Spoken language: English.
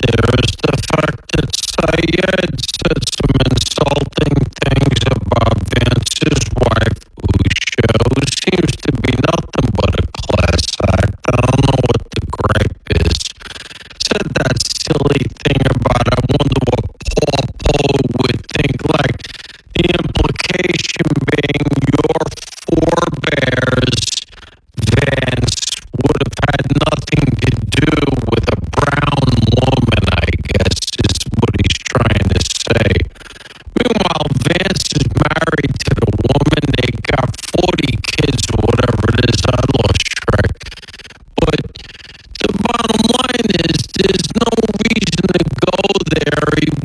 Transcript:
there is the fact that Syed said some insulting things about Vance's wife, Usha, who seems to be nothing but a class act. I don't know what the gripe is. Said that silly thing about, I wonder what Paul Poe would think, like the implication being your forebears, Vance, would have had nothing to do with a brown woman, I guess, is what he's trying to say. Meanwhile, Vance is married to the woman. They got 40 kids or whatever it is. I lost track. But the bottom line is there's no reason to go there. He